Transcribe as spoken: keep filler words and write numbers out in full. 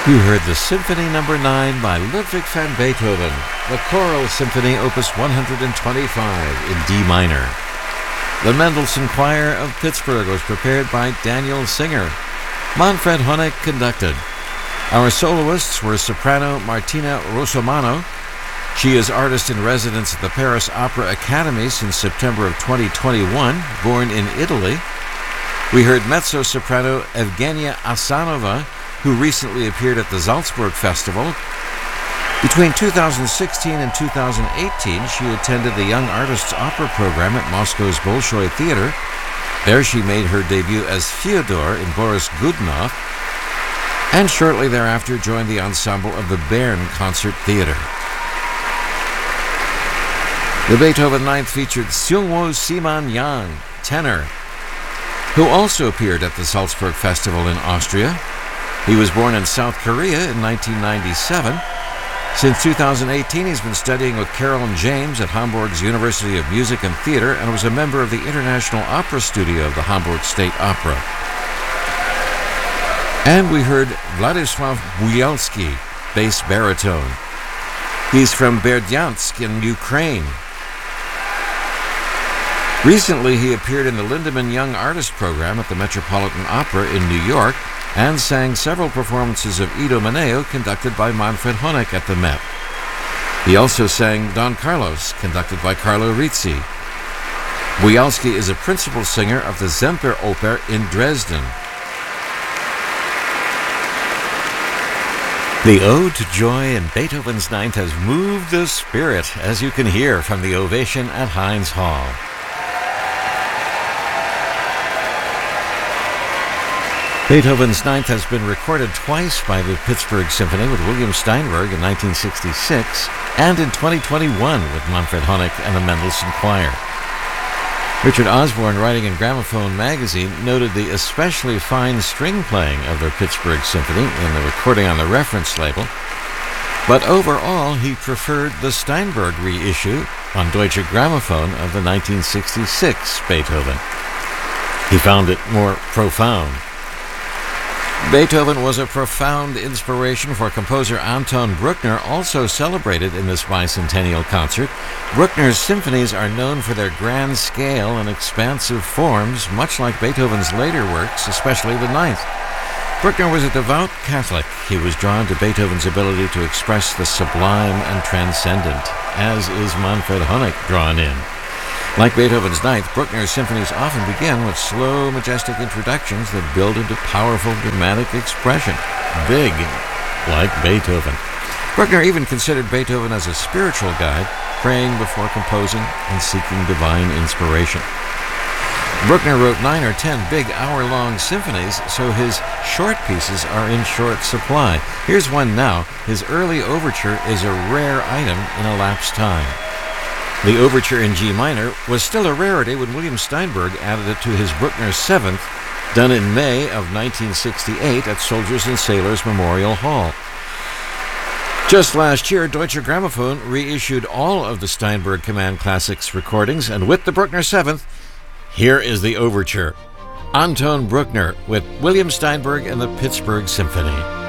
You heard the Symphony Number nine by Ludwig van Beethoven, the Choral Symphony Opus one hundred twenty-five in D minor. The Mendelssohn Choir of Pittsburgh was prepared by Daniel Singer. Manfred Honeck conducted. Our soloists were soprano Martina Rossomano. She is artist in residence at the Paris Opera Academy since September of twenty twenty-one, born in Italy. We heard mezzo-soprano Evgenia Asanova, who recently appeared at the Salzburg Festival. Between two thousand sixteen and two thousand eighteen, she attended the Young Artists Opera program at Moscow's Bolshoi Theater. There she made her debut as Fyodor in Boris Godunov, and shortly thereafter joined the ensemble of the Bern Concert Theater. The Beethoven Ninth featured Seungwoo Siman Yang, tenor, who also appeared at the Salzburg Festival in Austria. He was born in South Korea in nineteen ninety-seven. Since two thousand eighteen, he's been studying with Carolyn James at Hamburg's University of Music and Theater and was a member of the International Opera Studio of the Hamburg State Opera. And we heard Władysław Bujalski, bass baritone. He's from Berdyansk in Ukraine. Recently, he appeared in the Lindemann Young Artist Program at the Metropolitan Opera in New York and sang several performances of Idomeneo conducted by Manfred Honeck at the Met. He also sang Don Carlos, conducted by Carlo Rizzi. Bujalski is a principal singer of the Semperoper in Dresden. The Ode to Joy in Beethoven's Ninth has moved the spirit, as you can hear from the ovation at Heinz Hall. Beethoven's Ninth has been recorded twice by the Pittsburgh Symphony with William Steinberg in nineteen sixty-six and in twenty twenty-one with Manfred Honeck and the Mendelssohn Choir. Richard Osborne, writing in Gramophone magazine, noted the especially fine string playing of the Pittsburgh Symphony in the recording on the reference label, but overall he preferred the Steinberg reissue on Deutsche Grammophon of the nineteen sixty-six Beethoven. He found it more profound. Beethoven was a profound inspiration for composer Anton Bruckner, also celebrated in this bicentennial concert. Bruckner's symphonies are known for their grand scale and expansive forms, much like Beethoven's later works, especially the Ninth. Bruckner was a devout Catholic. He was drawn to Beethoven's ability to express the sublime and transcendent, as is Manfred Honeck drawn in. Like Beethoven's Ninth, Bruckner's symphonies often begin with slow, majestic introductions that build into powerful, dramatic expression. Big, like Beethoven. Bruckner even considered Beethoven as a spiritual guide, praying before composing and seeking divine inspiration. Bruckner wrote nine or ten big hour-long symphonies, so his short pieces are in short supply. Here's one now. His early overture is a rare item in elapsed time. The overture in G minor was still a rarity when William Steinberg added it to his Bruckner Seventh, done in May of nineteen sixty-eight at Soldiers and Sailors Memorial Hall. Just last year, Deutsche Grammophon reissued all of the Steinberg Command Classics recordings, and with the Bruckner Seventh, here is the overture. Anton Bruckner with William Steinberg and the Pittsburgh Symphony.